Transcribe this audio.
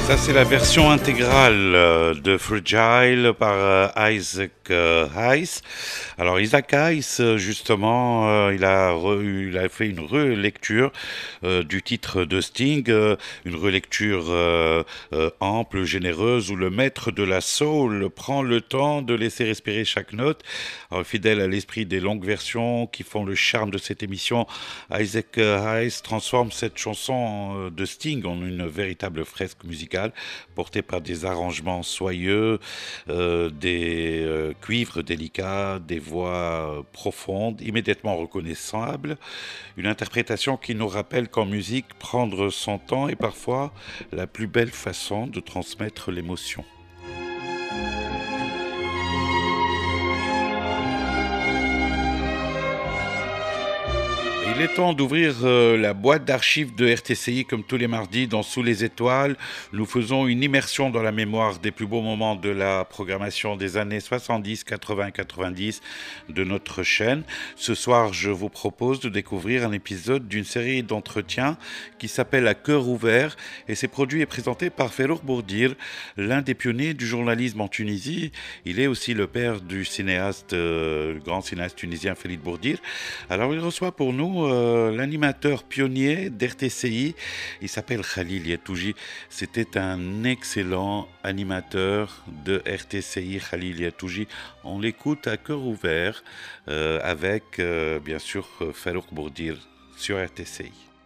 Ça, c'est la version intégrale de Fragile par Isaac Hayes. Alors, Isaac Hayes, justement, il a fait une relecture du titre de Sting, une relecture ample, généreuse, où le maître de la soul prend le temps de laisser respirer chaque note. Alors, fidèle à l'esprit des longues versions qui font le charme de cette émission, Isaac Hayes transforme cette chanson de Sting en une véritable fresque musicale porté par des arrangements soyeux, des cuivres délicats, des voix profondes, immédiatement reconnaissables, une interprétation qui nous rappelle qu'en musique, prendre son temps est parfois la plus belle façon de transmettre l'émotion. Il est temps d'ouvrir la boîte d'archives de RTCI comme tous les mardis dans Sous les étoiles. Nous faisons une immersion dans la mémoire des plus beaux moments de la programmation des années 70, 80, 90 de notre chaîne. Ce soir, je vous propose de découvrir un épisode d'une série d'entretiens qui s'appelle À cœur ouvert et c'est produit et présenté par Ferruch Bourdir, l'un des pionniers du journalisme en Tunisie. Il est aussi le père du cinéaste, le grand cinéaste tunisien Félix Bourdir. Alors il reçoit pour nous l'animateur pionnier d'RTCI, il s'appelle Khalil Yatouji. C'était un excellent animateur de RTCI, Khalil Yatouji. On l'écoute à cœur ouvert avec bien sûr Farouk Bourdir sur RTCI.